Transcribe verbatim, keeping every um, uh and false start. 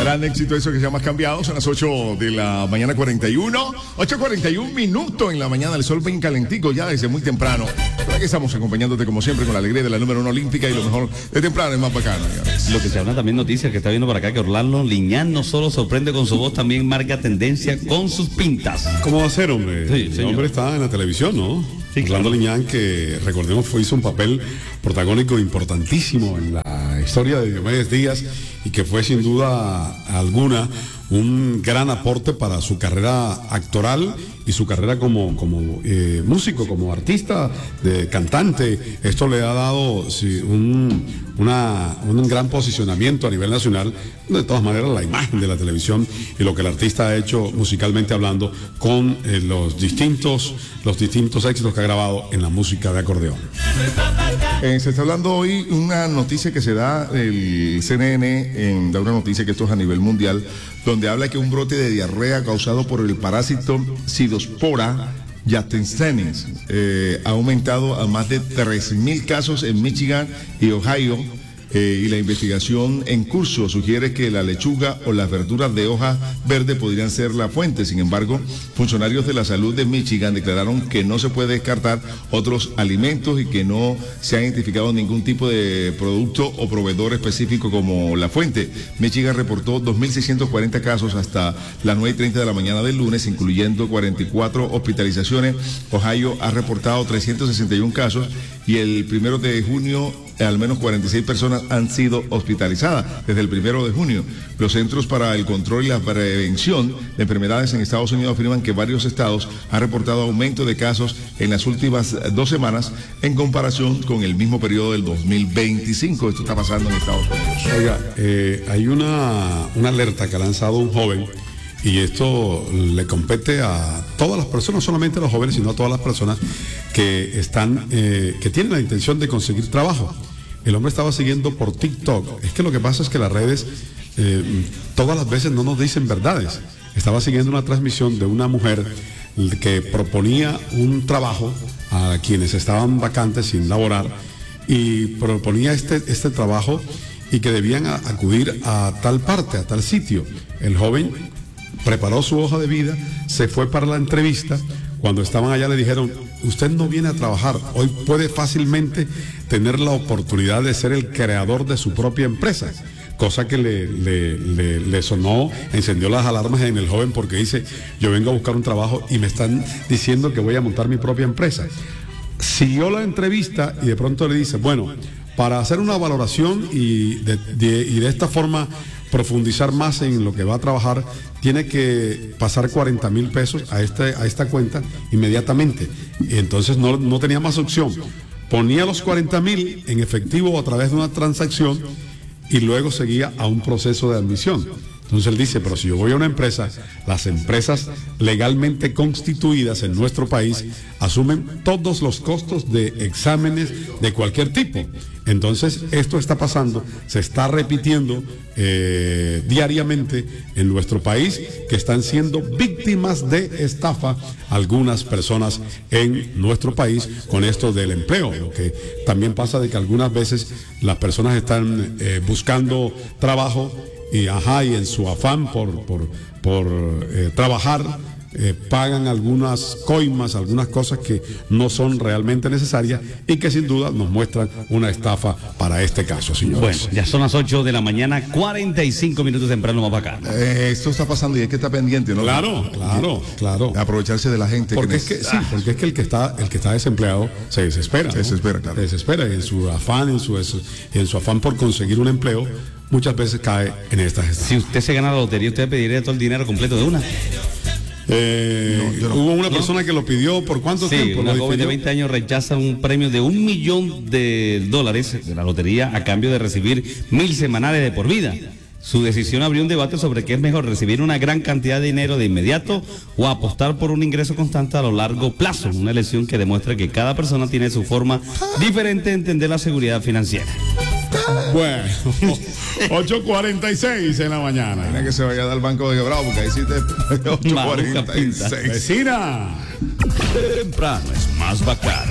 Gran éxito eso que se llama Cambiado. Son las ocho de la mañana cuarenta y uno. ocho cuarenta y un minutos en la mañana. El sol bien calentico ya desde muy temprano. Pero aquí estamos acompañándote como siempre con la alegría de la número uno olímpica y lo mejor de temprano es más bacano. Señores. Lo que se habla también noticias que está viendo por acá que Orlando Liñán no solo sorprende con su voz, también marca tendencia con sus pintas. ¿Cómo va a ser, hombre? Sí, el señor. hombre está en la televisión, ¿no? Sí, Orlando claro. Liñán, que recordemos fue hizo un papel protagónico importantísimo en la historia de Diomedes Díaz y que fue sin duda alguna un gran aporte para su carrera actoral y su carrera como, como eh, músico, como artista, de cantante. Esto le ha dado sí, un, una, un gran posicionamiento a nivel nacional. De todas maneras, la imagen de la televisión y lo que el artista ha hecho musicalmente hablando con eh, los distintos los distintos éxitos que ha grabado en la música de acordeón. Eh, se está hablando hoy una noticia que se da el C N N, en, da una noticia que esto es a nivel mundial, donde habla que un brote de diarrea causado por el parásito Pseudospora yatensis eh, ha aumentado a más de tres mil casos en Michigan y Ohio. Eh, y la investigación en curso sugiere que la lechuga o las verduras de hoja verde podrían ser la fuente. Sin embargo, funcionarios de la salud de Michigan declararon que no se puede descartar otros alimentos y que no se ha identificado ningún tipo de producto o proveedor específico como la fuente. Michigan reportó dos mil seiscientos cuarenta casos hasta las nueve y treinta de la mañana del lunes, incluyendo cuarenta y cuatro hospitalizaciones. Ohio ha reportado trescientos sesenta y uno casos y el primero de junio al menos cuarenta y seis personas han sido hospitalizadas desde el primero de junio. Los Centros para el Control y la Prevención de Enfermedades en Estados Unidos afirman que varios estados han reportado aumento de casos en las últimas dos semanas en comparación con el mismo periodo del dos mil veinticinco. Esto está pasando en Estados Unidos. Oiga, eh, hay una, una alerta que ha lanzado un joven y esto le compete a todas las personas, no solamente a los jóvenes, sino a todas las personas que están, eh, que tienen la intención de conseguir trabajo. El hombre estaba siguiendo por TikTok. Es que lo que pasa es que las redes eh, todas las veces no nos dicen verdades. Estaba siguiendo una transmisión de una mujer que proponía un trabajo a quienes estaban vacantes sin laborar y proponía este, este trabajo y que debían a, acudir a tal parte, a tal sitio. El joven preparó su hoja de vida, se fue para la entrevista. Cuando estaban allá le dijeron, usted no viene a trabajar, hoy puede fácilmente tener la oportunidad de ser el creador de su propia empresa. Cosa que le, le, le, le sonó, encendió las alarmas en el joven porque dice, yo vengo a buscar un trabajo y me están diciendo que voy a montar mi propia empresa. Siguió la entrevista y de pronto le dice, bueno, para hacer una valoración y de, de, y de esta forma profundizar más en lo que va a trabajar, tiene que pasar cuarenta mil pesos a, este, a esta cuenta inmediatamente. Y entonces no, no tenía más opción. Ponía los cuarenta mil en efectivo a través de una transacción y luego seguía a un proceso de admisión. Entonces él dice, pero si yo voy a una empresa, las empresas legalmente constituidas en nuestro país asumen todos los costos de exámenes de cualquier tipo. Entonces esto está pasando, se está repitiendo eh, diariamente en nuestro país, que están siendo víctimas de estafa algunas personas en nuestro país con esto del empleo. Lo que también pasa de que algunas veces las personas están eh, buscando trabajo y ajá, y en su afán por, por, por eh, trabajar, eh, pagan algunas coimas, algunas cosas que no son realmente necesarias y que sin duda nos muestran una estafa para este caso, señores. Bueno, ya son las ocho de la mañana, cuarenta y cinco minutos temprano más para acá. Eh, esto está pasando y hay que estar pendiente, ¿no? Claro, claro, claro. Aprovecharse de la gente. Porque que es que, sí, porque es que el que está, el que está desempleado se desespera. Se ¿no? desespera, claro. Se desespera y en su afán, en su, en su afán por conseguir un empleo, muchas veces cae en estas estafas. Si usted se gana la lotería, usted pediría todo el dinero completo de una. Eh, No, no. Hubo una persona que lo pidió por cuánto Sí, tiempo. una ¿Lo joven de definió? veinte años rechaza un premio de un millón de dólares de la lotería a cambio de recibir mil semanales de por vida. Su decisión abrió un debate sobre qué es mejor, recibir una gran cantidad de dinero de inmediato o apostar por un ingreso constante a lo largo plazo. Una elección que demuestra que cada persona tiene su forma diferente de entender la seguridad financiera. Bueno, ocho cuarenta y seis en la mañana. Mira que se vaya al banco de Quebrado, porque ahí sí te ocho cuarenta y seis. Vecina. Temprano es más bacano.